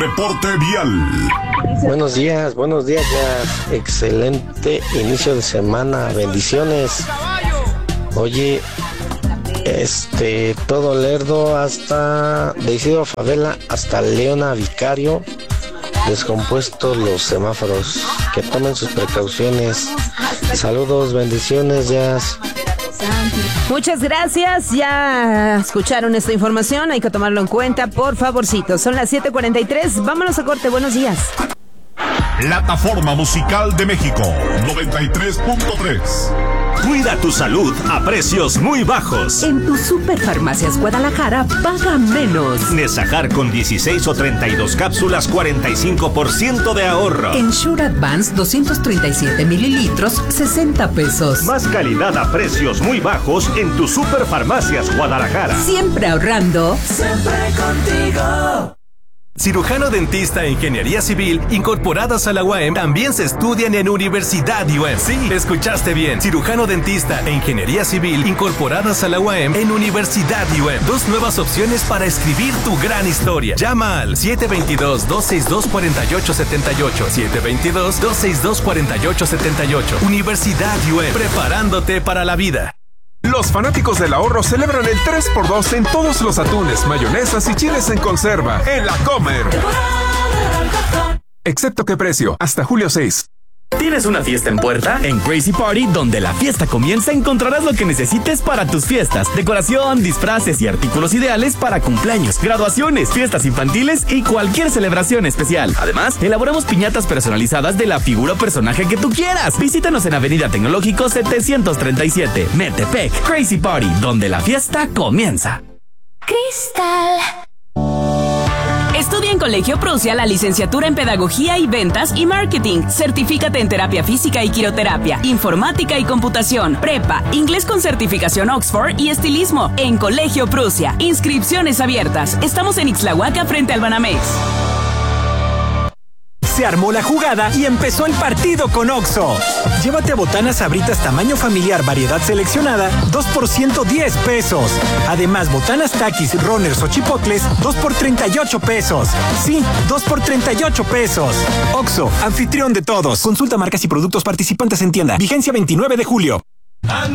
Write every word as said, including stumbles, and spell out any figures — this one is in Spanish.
reporte vial. Buenos días, buenos días, ya. Excelente inicio de semana, bendiciones. Oye, este, todo Lerdo hasta de Isidro Favela hasta Leona Vicario, descompuestos los semáforos. Que tomen sus precauciones. Saludos, bendiciones, ya. Muchas gracias, ya escucharon esta información, hay que tomarlo en cuenta, por favorcito. Son las siete cuarenta y tres, vámonos a corte, buenos días. Plataforma Musical de México, noventa y tres punto tres. Cuida tu salud a precios muy bajos. En tu Superfarmacias Guadalajara, paga menos. Nesajar con dieciséis o treinta y dos cápsulas, cuarenta y cinco por ciento de ahorro. Ensure Advance, doscientos treinta y siete mililitros, sesenta pesos. Más calidad a precios muy bajos en tu Superfarmacias Guadalajara. Siempre ahorrando. Siempre contigo. Cirujano dentista e ingeniería civil incorporadas a la U A M también se estudian en Universidad U A M. Sí, escuchaste bien. Cirujano dentista e ingeniería civil incorporadas a la U A M en Universidad U A M. Dos nuevas opciones para escribir tu gran historia. Llama al siete veintidós, dos sesenta y dos, cuarenta y ocho setenta y ocho. siete veintidós, dos sesenta y dos, cuarenta y ocho setenta y ocho. Universidad U A M, preparándote para la vida. Los fanáticos del ahorro celebran el tres por dos en todos los atunes, mayonesas y chiles en conserva en La Comer. Excepto qué precio, hasta julio seis. ¿Tienes una fiesta en puerta? En Crazy Party, donde la fiesta comienza, encontrarás lo que necesites para tus fiestas. Decoración, disfraces y artículos ideales para cumpleaños, graduaciones, fiestas infantiles y cualquier celebración especial. Además, elaboramos piñatas personalizadas de la figura o personaje que tú quieras. Visítanos en Avenida Tecnológico setecientos treinta y siete, Metepec. Crazy Party, donde la fiesta comienza. Cristal. Estudia en Colegio Prusia la licenciatura en Pedagogía y Ventas y Marketing. Certifícate en Terapia Física y Quiroterapia, Informática y Computación, Prepa, Inglés con certificación Oxford y Estilismo en Colegio Prusia. Inscripciones abiertas. Estamos en Ixtlahuaca frente al Banamex. Se armó la jugada y empezó el partido con Oxxo. Llévate botanas Sabritas tamaño familiar, variedad seleccionada, dos por ciento diez pesos. Además, botanas Takis, Runners o Chipocles, dos por treinta y ocho pesos. Sí, dos por treinta y ocho pesos. Oxxo, anfitrión de todos. Consulta marcas y productos participantes en tienda. Vigencia veintinueve de julio.